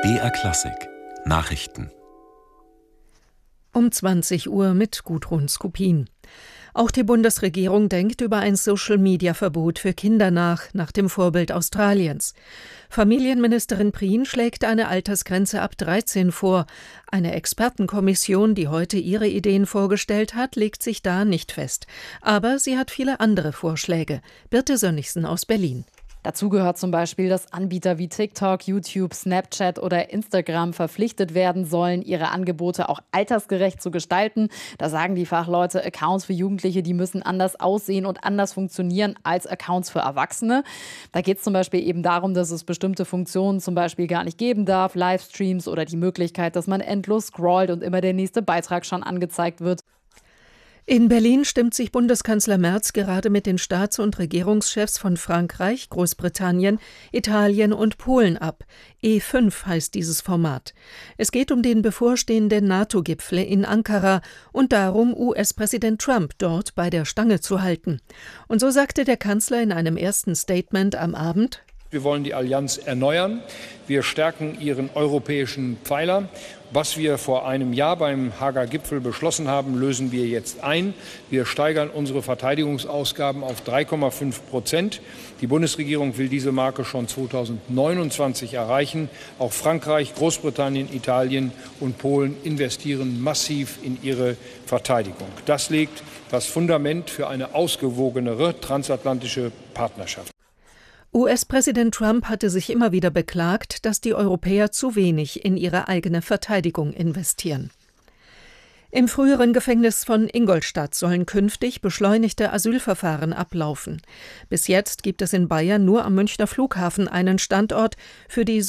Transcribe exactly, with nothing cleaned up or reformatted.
B R Klassik Nachrichten Um zwanzig Uhr mit Gudrun Skupin. Auch die Bundesregierung denkt über ein Social-Media-Verbot für Kinder nach, nach dem Vorbild Australiens. Familienministerin Prien schlägt eine Altersgrenze ab dreizehn vor. Eine Expertenkommission, die heute ihre Ideen vorgestellt hat, legt sich da nicht fest. Aber sie hat viele andere Vorschläge. Birte Sönnigsen aus Berlin. Dazu gehört zum Beispiel, dass Anbieter wie TikTok, YouTube, Snapchat oder Instagram verpflichtet werden sollen, ihre Angebote auch altersgerecht zu gestalten. Da sagen die Fachleute, Accounts für Jugendliche, die müssen anders aussehen und anders funktionieren als Accounts für Erwachsene. Da geht es zum Beispiel eben darum, dass es bestimmte Funktionen zum Beispiel gar nicht geben darf, Livestreams oder die Möglichkeit, dass man endlos scrollt und immer der nächste Beitrag schon angezeigt wird. In Berlin stimmt sich Bundeskanzler Merz gerade mit den Staats- und Regierungschefs von Frankreich, Großbritannien, Italien und Polen ab. E fünf heißt dieses Format. Es geht um den bevorstehenden NATO-Gipfel in Ankara und darum, U S-Präsident Trump dort bei der Stange zu halten. Und so sagte der Kanzler in einem ersten Statement am Abend: Wir wollen die Allianz erneuern. Wir stärken ihren europäischen Pfeiler. Was wir vor einem Jahr beim Haager Gipfel beschlossen haben, lösen wir jetzt ein. Wir steigern unsere Verteidigungsausgaben auf drei Komma fünf Prozent. Die Bundesregierung will diese Marke schon zweitausendneunundzwanzig erreichen. Auch Frankreich, Großbritannien, Italien und Polen investieren massiv in ihre Verteidigung. Das legt das Fundament für eine ausgewogenere transatlantische Partnerschaft. U S-Präsident Trump hatte sich immer wieder beklagt, dass die Europäer zu wenig in ihre eigene Verteidigung investieren. Im früheren Gefängnis von Ingolstadt sollen künftig beschleunigte Asylverfahren ablaufen. Bis jetzt gibt es in Bayern nur am Münchner Flughafen einen Standort für die